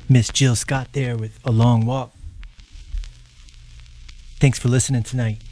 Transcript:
Miss Jill Scott there with A Long Walk. Thanks for listening tonight.